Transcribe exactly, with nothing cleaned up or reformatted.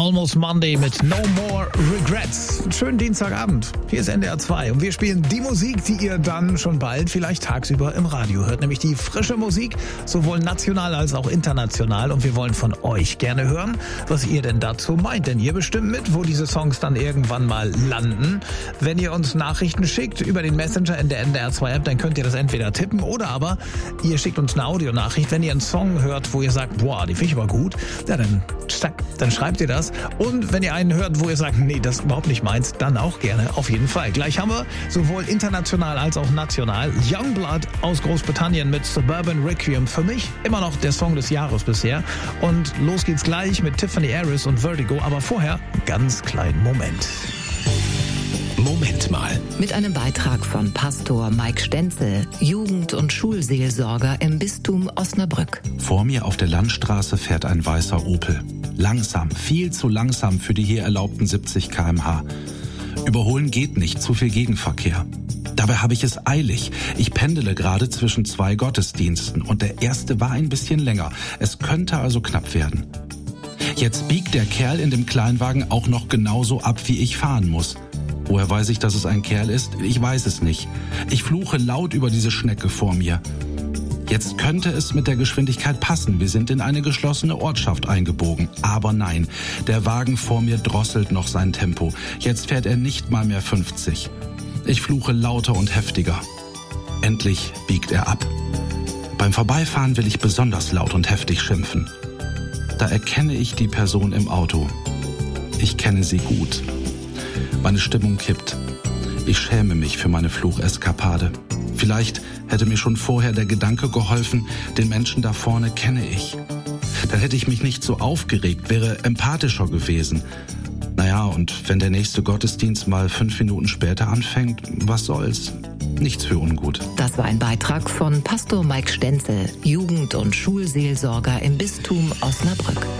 Almost Monday mit No More Regrets. Schönen Dienstagabend. Hier ist N D R zwei und wir spielen die Musik, die ihr dann schon bald vielleicht tagsüber im Radio hört. Nämlich die frische Musik, sowohl national als auch international. Und wir wollen von euch gerne hören, was ihr denn dazu meint. Denn ihr bestimmt mit, wo diese Songs dann irgendwann mal landen. Wenn ihr uns Nachrichten schickt über den Messenger in der N D R zwei App, dann könnt ihr das entweder tippen oder aber ihr schickt uns eine Audionachricht. Wenn ihr einen Song hört, wo ihr sagt, boah, die finde ich aber gut, ja, dann, dann schreibt ihr das. Und wenn ihr einen hört, wo ihr sagt, nee, das ist überhaupt nicht meins, dann auch gerne, auf jeden Fall. Gleich haben wir sowohl international als auch national Youngblood aus Großbritannien mit Suburban Requiem. Für mich immer noch der Song des Jahres bisher. Und los geht's gleich mit Tiffany Harris und Vertigo. Aber vorher einen ganz kleinen Moment. Moment mal. Mit einem Beitrag von Pastor Mike Stenzel, Jugend- und Schulseelsorger im Bistum Osnabrück. Vor mir auf der Landstraße fährt ein weißer Opel. Langsam, viel zu langsam für die hier erlaubten siebzig Kilometer pro Stunde. Überholen geht nicht, zu viel Gegenverkehr. Dabei habe ich es eilig. Ich pendele gerade zwischen zwei Gottesdiensten und der erste war ein bisschen länger. Es könnte also knapp werden. Jetzt biegt der Kerl in dem Kleinwagen auch noch genauso ab, wie ich fahren muss. Woher weiß ich, dass es ein Kerl ist? Ich weiß es nicht. Ich fluche laut über diese Schnecke vor mir. Jetzt könnte es mit der Geschwindigkeit passen. Wir sind in eine geschlossene Ortschaft eingebogen. Aber nein, der Wagen vor mir drosselt noch sein Tempo. Jetzt fährt er nicht mal mehr fünfzig. Ich fluche lauter und heftiger. Endlich biegt er ab. Beim Vorbeifahren will ich besonders laut und heftig schimpfen. Da erkenne ich die Person im Auto. Ich kenne sie gut. Meine Stimmung kippt. Ich schäme mich für meine Flucheskapade. Vielleicht hätte mir schon vorher der Gedanke geholfen, den Menschen da vorne kenne ich. Dann hätte ich mich nicht so aufgeregt, wäre empathischer gewesen. Naja, und wenn der nächste Gottesdienst mal fünf Minuten später anfängt, was soll's? Nichts für ungut. Das war ein Beitrag von Pastor Mike Stenzel, Jugend- und Schulseelsorger im Bistum Osnabrück.